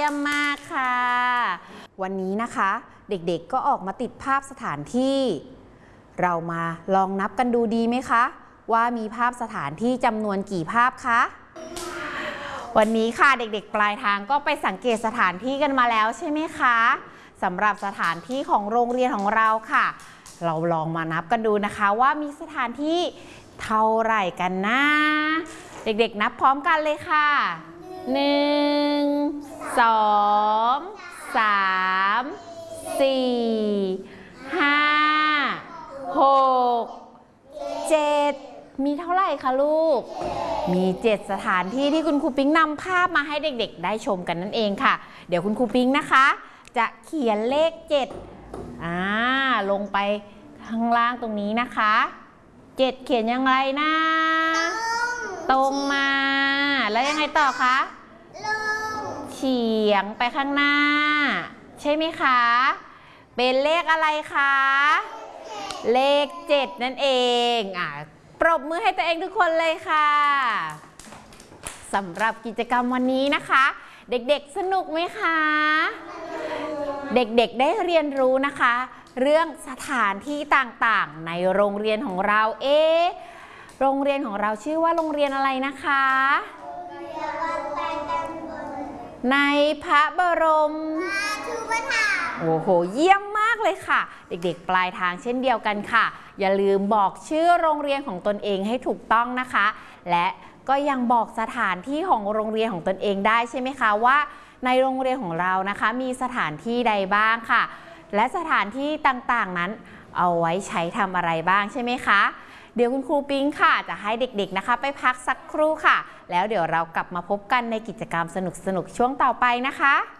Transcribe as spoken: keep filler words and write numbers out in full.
ยมมากค่ะวันนี้นะคะเด็กๆก็ออกมาติดภาพสถานที่เรามาลองนับกันดูดีไหมคะว่ามีภาพสถานที่จำนวนกี่ภาพคะวันนี้ค่ะเด็กๆปลายทางก็ไปสังเกตสถานที่กันมาแล้วใช่ไหมคะสำหรับสถานที่ของโรงเรียนของเราค่ะเราลองมานับกันดูนะคะว่ามีสถานที่เท่าไหร่กันนะเด็กๆนับพร้อมกันเลยค่ะหนึ่งสองสามสี่ห้าหกเจ็ดมีเท่าไหร่คะลูกมีเจ็ดสถานที่ที่คุณครูปิ๊งนำภาพมาให้เด็กๆได้ชมกันนั่นเองค่ะเดี๋ยวคุณครูปิ๊งนะคะจะเขียนเลขเจ็ดอ่าลงไปข้างล่างตรงนี้นะคะเจ็ดเขียนยังไงนะตรงมาแล้วยังไงต่อคะเฉียงไปข้างหน้าใช่ไหมคะเป็นเลขอะไรคะเลขเจ็ดนั่นเองอ่ะปรบมือให้ตัวเองทุกคนเลยค่ะสำหรับกิจกรรมวันนี้นะคะเด็กๆสนุกไหมคะเด็กๆได้เรียนรู้นะคะเรื่องสถานที่ต่างๆในโรงเรียนของเราเอ๊ะโรงเรียนของเราชื่อว่าโรงเรียนอะไรนะคะในพระบรมราชูปถัมภ์โอ้โหเยี่ยมมากเลยค่ะเด็กๆปลายทางเช่นเดียวกันค่ะอย่าลืมบอกชื่อโรงเรียนของตนเองให้ถูกต้องนะคะและก็ยังบอกสถานที่ของโรงเรียนของตนเองได้ใช่ไหมคะว่าในโรงเรียนของเรานะคะมีสถานที่ใดบ้างค่ะและสถานที่ต่างๆนั้นเอาไว้ใช้ทำอะไรบ้างใช่ไหมคะเดี๋ยวคุณครูปิ๊งค่ะจะให้เด็กๆนะคะไปพักสักครู่ค่ะแล้วเดี๋ยวเรากลับมาพบกันในกิจกรรมสนุกๆช่วงต่อไปนะคะ